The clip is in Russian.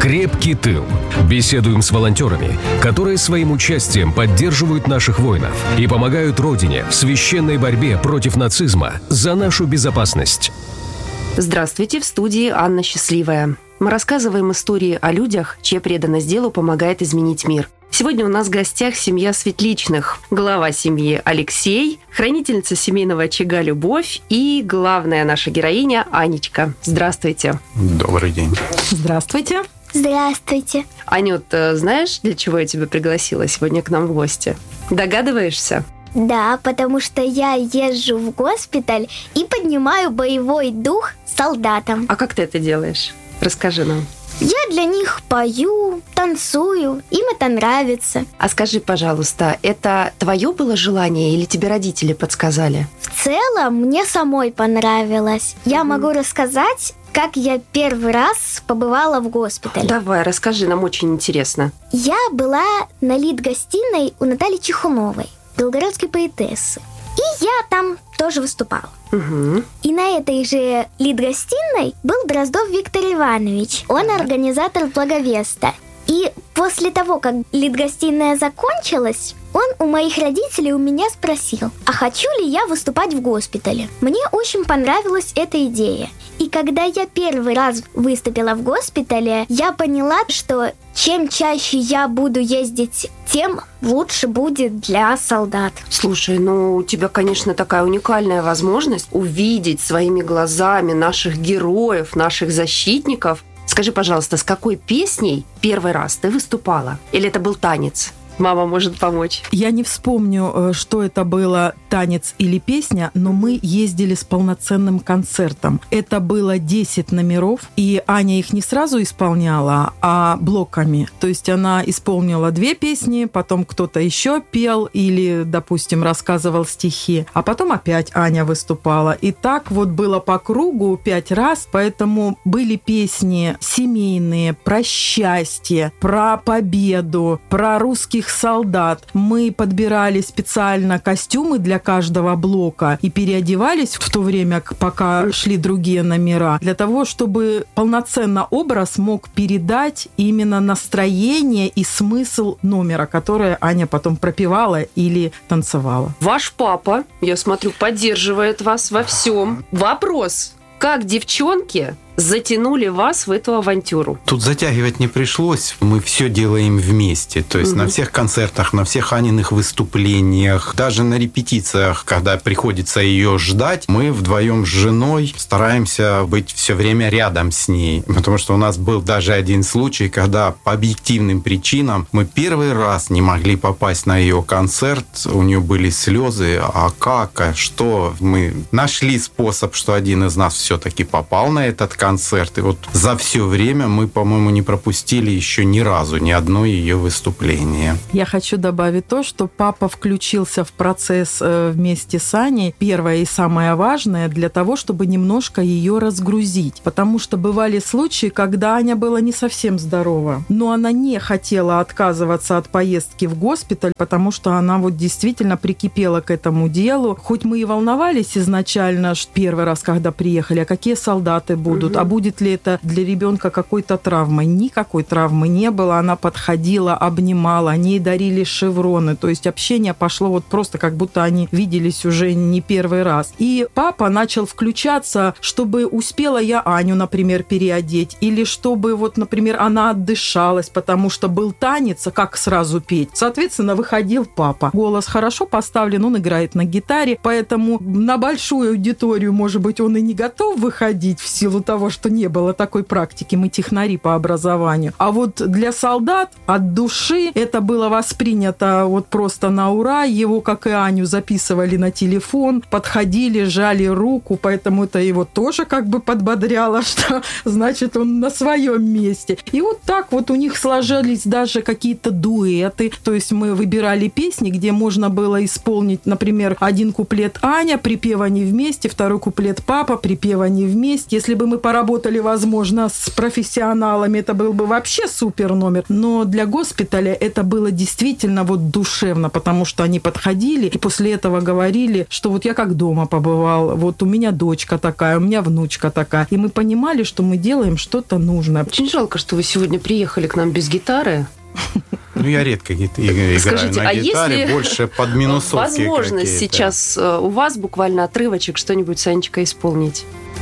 «Крепкий тыл». Беседуем с волонтерами, которые своим участием поддерживают наших воинов и помогают Родине в священной борьбе против нацизма за нашу безопасность. Здравствуйте, в студии Анна Счастливая. Мы рассказываем истории о людях, чья преданность делу помогает изменить мир. Сегодня у нас в гостях семья Светличных, глава семьи Алексей, хранительница семейного очага Любовь и главная наша героиня Анечка. Здравствуйте. Добрый день. Здравствуйте. Здравствуйте. Анют, знаешь, для чего я тебя пригласила сегодня к нам в гости? Догадываешься? Да, потому что я езжу в госпиталь и поднимаю боевой дух солдатам. А как ты это делаешь? Расскажи нам. Я для них пою, танцую, им это нравится. А скажи, пожалуйста, это твое было желание или тебе родители подсказали? В целом, мне самой понравилось. Я могу рассказать, как я первый раз побывала в госпитале. Давай, расскажи, нам очень интересно. Я была на лид-гостиной у Натальи Чехуновой, белгородской поэтессы. И я там тоже выступала. Угу. И на этой же лид-гостиной был Дроздов Виктор Иванович. Он организатор Благовеста. И после того, как лид-гостиная закончилась, он у моих родителей у меня спросил, а хочу ли я выступать в госпитале. Мне очень понравилась эта идея. И когда я первый раз выступила в госпитале, я поняла, что чем чаще я буду ездить, тем лучше будет для солдат. Слушай, ну у тебя, конечно, такая уникальная возможность увидеть своими глазами наших героев, наших защитников. Скажи, пожалуйста, с какой песней первый раз ты выступала? Или это был танец? Мама может помочь. Я не вспомню, что это было, танец или песня, но мы ездили с полноценным концертом. Это было 10 номеров, и Аня их не сразу исполняла, а блоками. То есть она исполнила 2 песни, потом кто-то еще пел или, допустим, рассказывал стихи, а потом опять Аня выступала. И так вот было по кругу 5 раз, поэтому были песни семейные, про счастье, про победу, про русских солдат. Мы подбирали специально костюмы для каждого блока и переодевались в то время, пока шли другие номера, для того, чтобы полноценно образ мог передать именно настроение и смысл номера, которое Аня потом пропевала или танцевала. Ваш папа, я смотрю, поддерживает вас во всем. Вопрос: как девчонки затянули вас в эту авантюру? Тут затягивать не пришлось. Мы все делаем вместе. То есть на всех концертах, на всех Аниных выступлениях, даже на репетициях, когда приходится ее ждать, мы вдвоем с женой стараемся быть все время рядом с ней. Потому что у нас был даже один случай, когда по объективным причинам мы первый раз не могли попасть на ее концерт. У нее были слезы. А как? А что? Мы нашли способ, что один из нас все-таки попал на этот концерт. И вот за все время мы, по-моему, не пропустили еще ни разу ни одно ее выступление. Я хочу добавить то, что папа включился в процесс вместе с Аней. Первое и самое важное для того, чтобы немножко ее разгрузить. Потому что бывали случаи, когда Аня была не совсем здорова, но она не хотела отказываться от поездки в госпиталь, потому что она вот действительно прикипела к этому делу. Хоть мы и волновались изначально, первый раз, когда приехали, а какие солдаты будут, а будет ли это для ребенка какой-то травмой. Никакой травмы не было. Она подходила, обнимала, они ей дарили шевроны. То есть общение пошло вот просто, как будто они виделись уже не первый раз. И папа начал включаться, чтобы успела я Аню, например, переодеть, или чтобы, вот, например, она отдышалась, потому что был танец, а как сразу петь. Соответственно, выходил папа. Голос хорошо поставлен, он играет на гитаре, поэтому на большую аудиторию, может быть, он и не готов выходить в силу того, что не было такой практики, мы технари по образованию. А вот для солдат от души это было воспринято вот просто на ура. Его, как и Аню, записывали на телефон, подходили, жали руку, поэтому это его тоже как бы подбодряло, что значит он на своем месте. И вот так вот у них сложились даже какие-то дуэты. То есть мы выбирали песни, где можно было исполнить, например, один куплет Аня, припев они вместе, второй куплет папа, припев они вместе. Если бы мы по поработали, возможно, с профессионалами, это был бы вообще супер номер. Но для госпиталя это было действительно вот душевно, потому что они подходили и после этого говорили, что вот я как дома побывал, вот у меня дочка такая, у меня внучка такая. И мы понимали, что мы делаем что-то нужное. Очень жалко, что вы сегодня приехали к нам без гитары. Ну, я редко играю. Скажите, на гитаре, если больше под минусовки возможность какие-то. сейчас у вас буквально отрывочек что-нибудь, Санечка, исполнить?